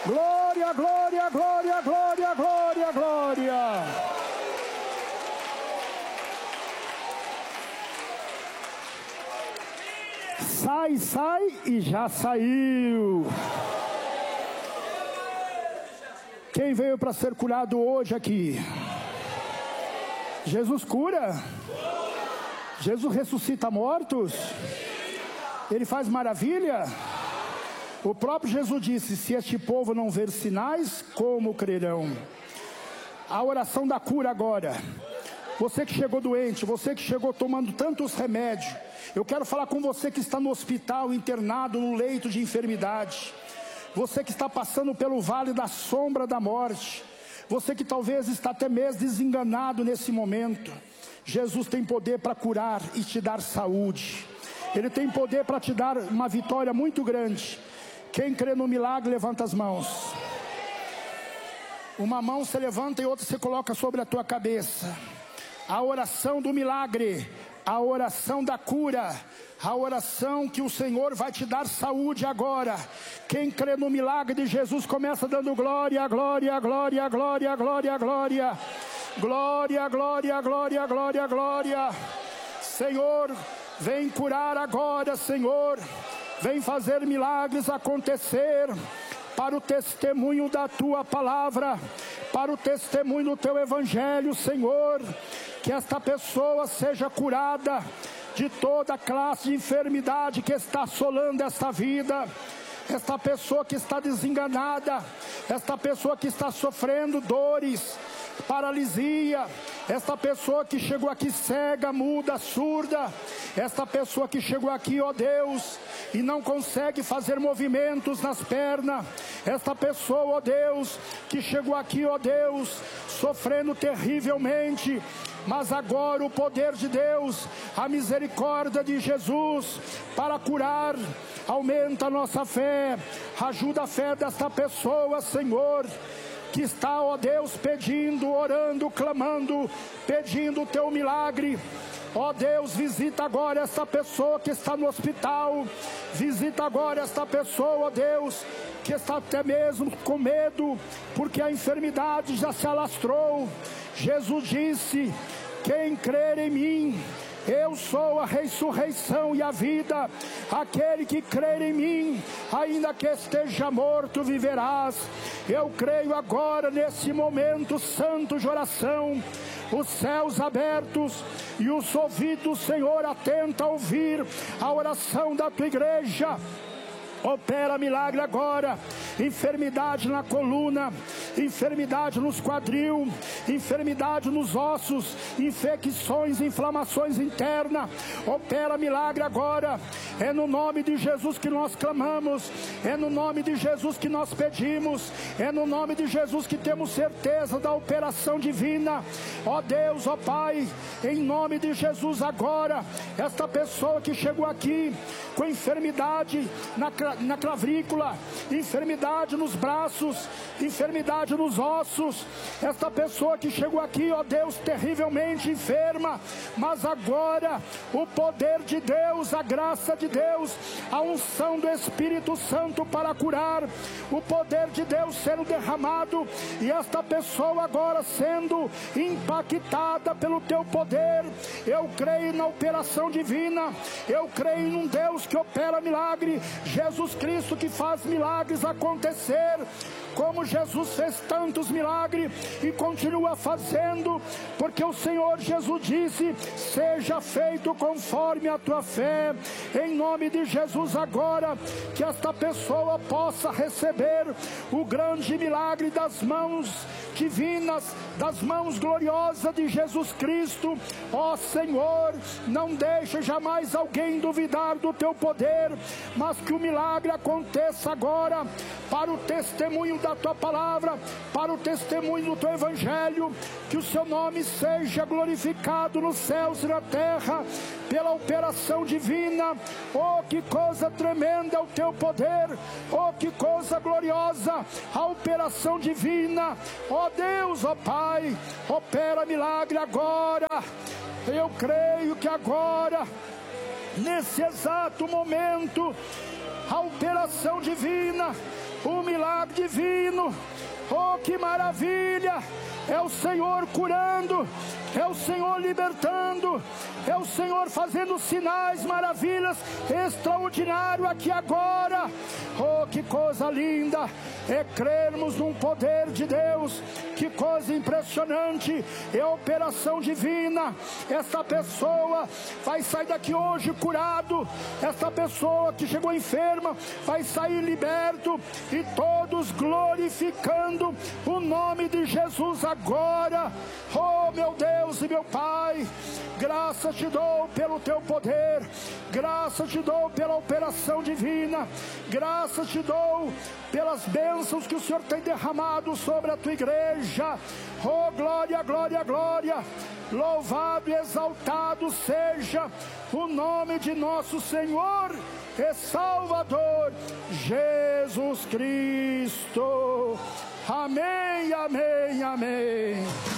Glória, glória, glória, glória, glória, glória. Sai, sai e já saiu. Quem veio para ser curado hoje aqui? Jesus cura? Jesus ressuscita mortos? Ele faz maravilha? O próprio Jesus disse: se este povo não ver sinais, como crerão? A oração da cura agora. Você que chegou doente, você que chegou tomando tantos remédios, eu quero falar com você que está no hospital, internado, no leito de enfermidade. Você que está passando pelo vale da sombra da morte. Você que talvez está até mesmo desenganado nesse momento. Jesus tem poder para curar e te dar saúde. Ele tem poder para te dar uma vitória muito grande. Quem crê no milagre, levanta as mãos. Uma mão você levanta e outra você coloca sobre a tua cabeça. A oração do milagre, a oração da cura, a oração que o Senhor vai te dar saúde agora. Quem crê no milagre de Jesus, começa dando glória, glória, glória, glória, glória, glória. Glória, glória, glória, glória, glória. Senhor, vem curar agora, Senhor. Vem fazer milagres acontecer, para o testemunho da tua palavra, para o testemunho do teu evangelho, Senhor. Que esta pessoa seja curada de toda classe de enfermidade que está assolando esta vida. Esta pessoa que está desenganada, esta pessoa que está sofrendo dores, paralisia, esta pessoa que chegou aqui cega, muda, surda, esta pessoa que chegou aqui, ó Deus, e não consegue fazer movimentos nas pernas, esta pessoa, ó Deus, que chegou aqui, ó Deus, sofrendo terrivelmente, mas agora o poder de Deus, a misericórdia de Jesus para curar, aumenta a nossa fé, ajuda a fé desta pessoa, Senhor, que está, ó Deus, pedindo, orando, clamando, pedindo o teu milagre. Ó Deus, visita agora esta pessoa que está no hospital, visita agora esta pessoa, ó Deus, que está até mesmo com medo, porque a enfermidade já se alastrou. Jesus disse: quem crer em mim, eu sou a ressurreição e a vida. Aquele que crer em mim, ainda que esteja morto, viverás. Eu creio agora nesse momento santo de oração, os céus abertos e os ouvidos, Senhor, atenta a ouvir a oração da tua igreja. Opera milagre agora. Enfermidade na coluna, enfermidade nos quadril, enfermidade nos ossos, infecções, inflamações internas. Opera milagre agora. É no nome de Jesus que nós clamamos, é no nome de Jesus que nós pedimos, é no nome de Jesus que temos certeza da operação divina. Ó Deus, ó Pai, em nome de Jesus agora, esta pessoa que chegou aqui com enfermidade na clavícula, enfermidade nos braços, enfermidade nos ossos, esta pessoa que chegou aqui, ó Deus, terrivelmente enferma, mas agora o poder de Deus, a graça de Deus, a unção do Espírito Santo para curar, o poder de Deus sendo derramado, e esta pessoa agora sendo impactada pelo teu poder. Eu creio na operação divina, eu creio num Deus que opera milagre, Jesus Cristo que faz milagres acontecer, como Jesus fez tantos milagres e continua fazendo, porque o Senhor Jesus disse: seja feito conforme a tua fé. Em nome de Jesus agora, que esta pessoa possa receber o grande milagre das mãos divinas, das mãos gloriosas de Jesus Cristo. Ó Senhor, não deixe jamais alguém duvidar do teu poder, mas que o milagre aconteça agora, para o testemunho da tua palavra, para o testemunho do teu evangelho, que o seu nome seja glorificado nos céus e na terra, pela operação divina. Oh, que coisa tremenda é o teu poder, oh, que coisa gloriosa a operação divina. Ó Deus, ó Pai, opera milagre agora. Eu creio que agora, nesse exato momento, a operação divina um milagre divino. Oh, que maravilha! É o Senhor curando, é o Senhor libertando, é o Senhor fazendo sinais, maravilhas, extraordinário aqui agora. Oh, que coisa linda é crermos num poder de Deus. Que coisa impressionante, é operação divina. Essa pessoa vai sair daqui hoje curado, essa pessoa que chegou enferma vai sair liberto, e todos glorificando o nome de Jesus agora. Oh, meu Deus e meu Pai, graças te dou pelo teu poder, graças te dou pela operação divina, graças te dou pelas bênçãos que o Senhor tem derramado sobre a tua igreja. Oh, glória, glória, glória. Louvado e exaltado seja o nome de nosso Senhor e Salvador Jesus Cristo. Amém, amém, amém.